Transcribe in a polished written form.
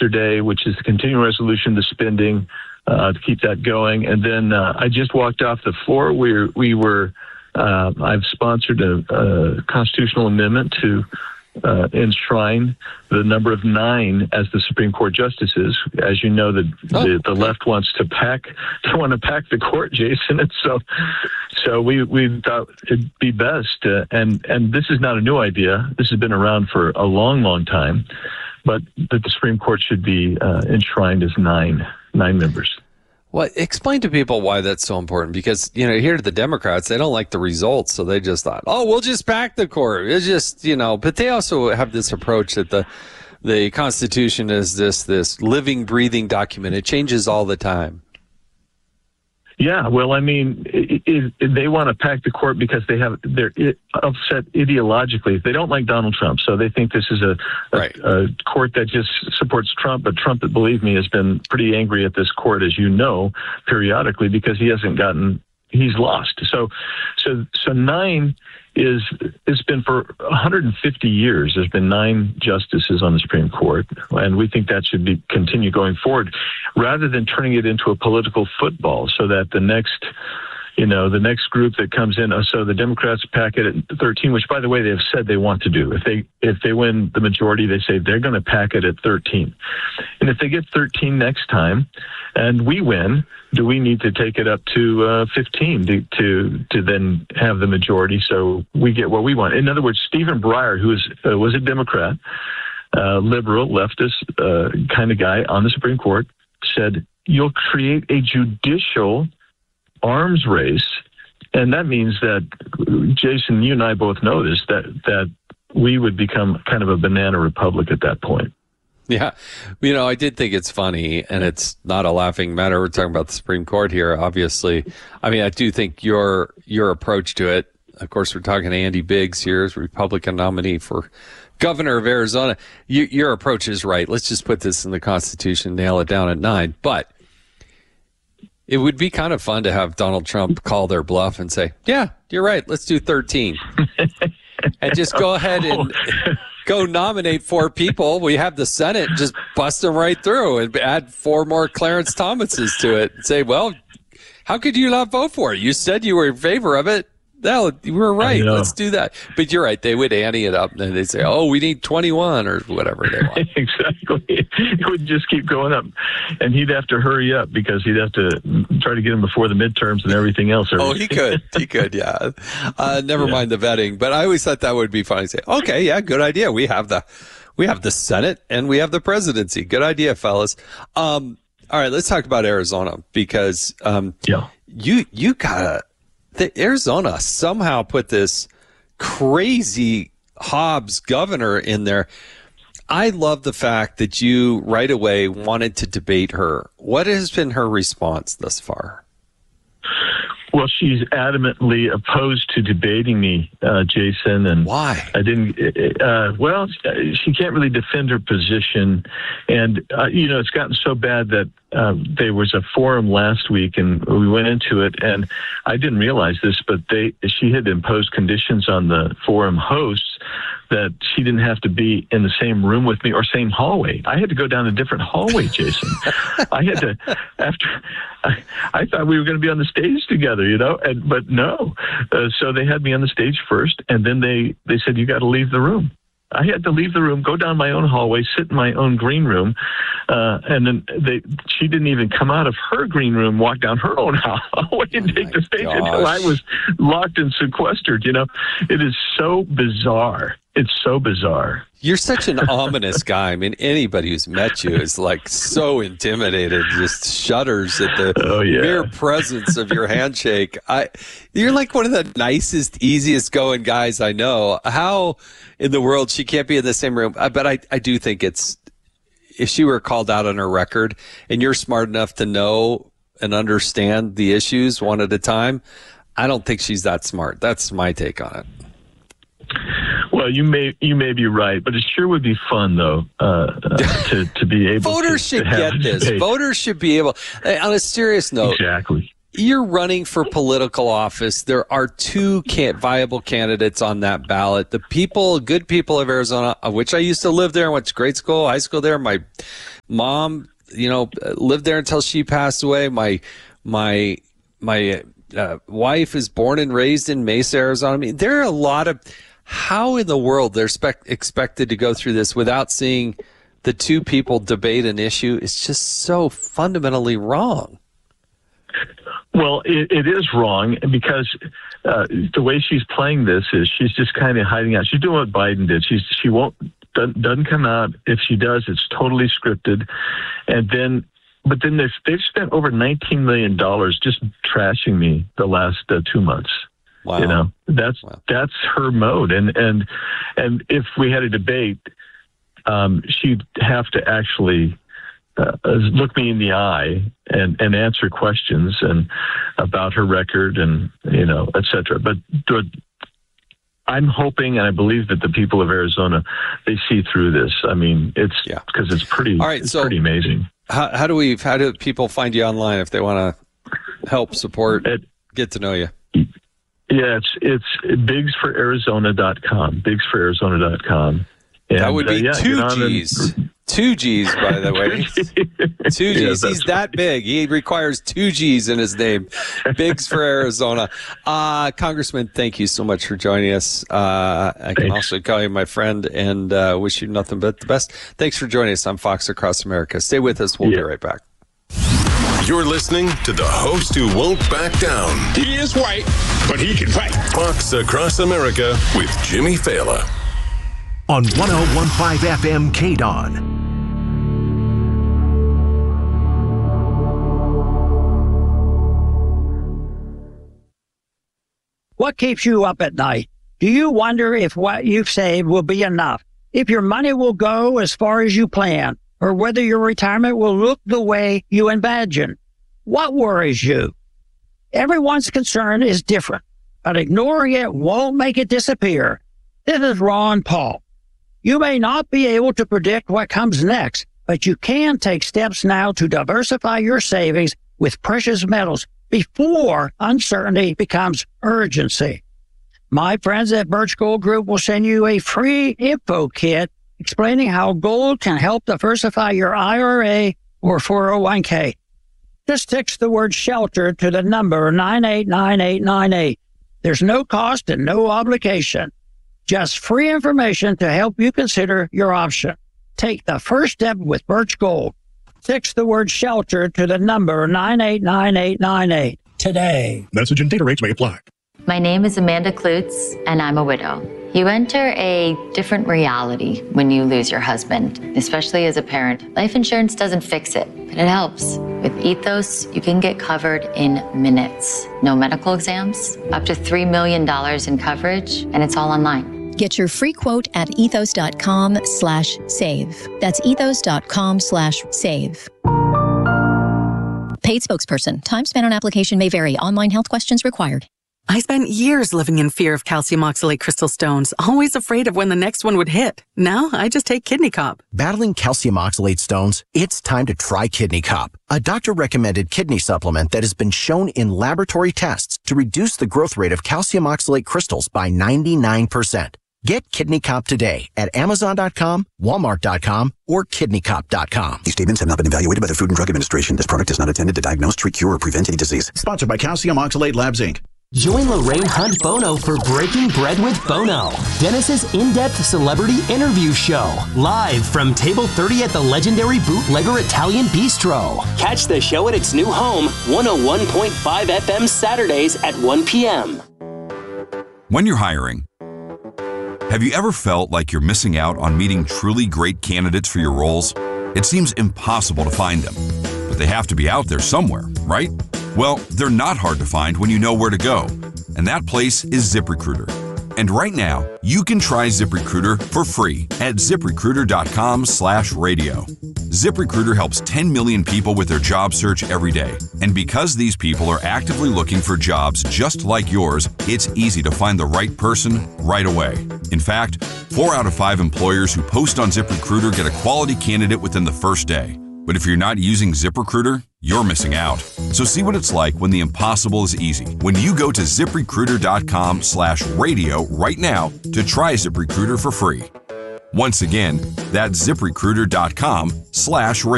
yesterday, which is the continuing resolution, the spending, to keep that going. And then I just walked off the floor. I've sponsored a constitutional amendment to enshrine the number of 9 as the Supreme Court justices. As you know, the left wants to pack the court, Jason. And so we thought it'd be best, and this is not a new idea. This has been around for a long, long time, but that the Supreme Court should be enshrined as 9 members. Well, explain to people why that's so important, because, here to the Democrats, they don't like the results. So they just thought, we'll just pack the court. It's just, but they also have this approach that the Constitution is this living, breathing document. It changes all the time. Yeah, well, I mean, they want to pack the court because they're upset ideologically. They don't like Donald Trump, so they think this is a court that just supports Trump. But Trump, believe me, has been pretty angry at this court, as you know, periodically, because he's lost. So 9 it's been for 150 years. There's been 9 justices on the Supreme Court, and we think that should continue going forward, rather than turning it into a political football, so that the next group that comes in. So the Democrats pack it at 13, which, by the way, they have said they want to do. If they win the majority, they say they're going to pack it at 13. And if they get 13 next time, and we win, do we need to take it up to 15 to then have the majority, so we get what we want? In other words, Stephen Breyer, who was a Democrat, liberal, leftist kind of guy on the Supreme Court, said, you'll create a judicial arms race, and that means that, Jason, you and I both know this, that we would become kind of a banana republic at that point. Yeah. I did think it's funny, and it's not a laughing matter. We're talking about the Supreme Court here, obviously. I mean, I do think your approach to it, of course, we're talking to Andy Biggs here, as Republican nominee for governor of Arizona. Your approach is right. Let's just put this in the Constitution, nail it down at 9. But it would be kind of fun to have Donald Trump call their bluff and say, yeah, you're right, let's do 13. And just go ahead and go nominate 4 people. We have the Senate, just bust them right through and add 4 more Clarence Thomases to it and say, well, how could you not vote for it? You said you were in favor of it. No, you were right. Let's do that. But you're right. They would ante it up, and they'd say, we need 21 or whatever they want. Exactly. It would just keep going up. And he'd have to hurry up because he'd have to try to get him before the midterms and everything else. He could. He could, yeah. Never mind the vetting. But I always thought that would be funny. Say, okay, yeah, good idea. We have the Senate and we have the presidency. Good idea, fellas. All right, let's talk about Arizona, because you gotta. Arizona somehow put this crazy Hobbs governor in there. I love the fact that you right away wanted to debate her. What has been her response thus far? Well, she's adamantly opposed to debating me, Jason. And why? I didn't. Well, she can't really defend her position, and it's gotten so bad that there was a forum last week, and we went into it, and I didn't realize this, but she had imposed conditions on the forum hosts that she didn't have to be in the same room with me or same hallway. I had to go down a different hallway, Jason. I had to, I thought we were going to be on the stage together, but no. So they had me on the stage first, and then they said, you got to leave the room. I had to leave the room, go down my own hallway, sit in my own green room, and then she didn't even come out of her green room, walk down her own hallway and take the stage until I was locked and sequestered. It is so bizarre. It's so bizarre. You're such an ominous guy. I mean, anybody who's met you is like so intimidated, just shudders at the mere presence of your handshake. You're like one of the nicest, easiest going guys I know. How in the world she can't be in the same room? But I do think if she were called out on her record and you're smart enough to know and understand the issues one at a time, I don't think she's that smart. That's my take on it. Well, you may be right, but it sure would be fun, though, to be able Voters to should get this. Voters should be able, on a serious note. Exactly. you're running for political office. There are two viable candidates on that ballot. The good people of Arizona, which I used to live there, went to grade school, high school there. My mom, lived there until she passed away. My wife is born and raised in Mesa, Arizona. I mean, there are a lot of, how in the world they're expected to go through this without seeing the two people debate an issue. It's just so fundamentally wrong. Well, it is wrong because the way she's playing this is she's just kind of hiding out. She's doing what Biden did. She doesn't come out. If she does, it's totally scripted. But then they've spent over $19 million just trashing me the last 2 months. Wow. That's her mode. And if we had a debate, she'd have to actually look me in the eye and answer questions and about her record and, et cetera. But I'm hoping and I believe that the people of Arizona, they see through this. I mean, because it's pretty, all right, pretty amazing. How do people find you online if they want to help support, get to know you? Yeah, it's bigsforarizona.com, bigsforarizona.com. And, that would be two G's. 2 G's, by the way. 2 G's. He's that big. He requires 2 G's in his name. Bigs for Arizona. Congressman, thank you so much for joining us. I can also call you my friend and wish you nothing but the best. Thanks for joining us on Fox Across America. Stay with us. We'll be right back. You're listening to the host who won't back down. He is white, but he can fight. Fox Across America with Jimmy Fallon. On 101.5 FM KDON. What keeps you up at night? Do you wonder if what you've saved will be enough? If your money will go as far as you plan? Or whether your retirement will look the way you imagine? What worries you? Everyone's concern is different, but ignoring it won't make it disappear. This is Ron Paul. You may not be able to predict what comes next, but you can take steps now to diversify your savings with precious metals before uncertainty becomes urgency. My friends at Birch Gold Group will send you a free info kit explaining how gold can help diversify your IRA or 401k. Just text the word SHELTER to the number 989898. There's no cost and no obligation. Just free information to help you consider your option. Take the first step with Birch Gold. Text the word SHELTER to the number 989898 today. Message and data rates may apply. My name is Amanda Klutz, and I'm a widow. You enter a different reality when you lose your husband, especially as a parent. Life insurance doesn't fix it, but it helps. With Ethos, you can get covered in minutes. No medical exams, up to $3 million in coverage, and it's all online. Get your free quote at ethos.com/save. That's ethos.com/save. Paid spokesperson. Time spent on application may vary. Online health questions required. I spent years living in fear of calcium oxalate crystal stones, always afraid of when the next one would hit. Now I just take Kidney Cop. Battling calcium oxalate stones? It's time to try Kidney Cop, a doctor-recommended kidney supplement that has been shown in laboratory tests to reduce the growth rate of calcium oxalate crystals by 99%. Get Kidney Cop today at Amazon.com, Walmart.com, or KidneyCop.com. These statements have not been evaluated by the Food and Drug Administration. This product is not intended to diagnose, treat, cure, or prevent any disease. Sponsored by Calcium Oxalate Labs, Inc. Join Lorraine Hunt Bono for Breaking Bread with Bono, Dennis's in-depth celebrity interview show, live from Table 30 at the legendary Bootlegger Italian Bistro. Catch the show at its new home, 101.5 FM Saturdays at 1 p.m. When you're hiring, have you ever felt like you're missing out on meeting truly great candidates for your roles? It seems impossible to find them, but they have to be out there somewhere, right? Well, they're not hard to find when you know where to go, and that place is ZipRecruiter. And right now, you can try ZipRecruiter for free at ZipRecruiter.com/radio. ZipRecruiter helps 10 million people with their job search every day. And because these people are actively looking for jobs just like yours, it's easy to find the right person right away. In fact, 4 out of 5 employers who post on ZipRecruiter get a quality candidate within the first day. But if you're not using ZipRecruiter, you're missing out. So see what it's like when the impossible is easy. When you go to ZipRecruiter.com/radio right now to try ZipRecruiter for free. Once again, that's ZipRecruiter.com/radio.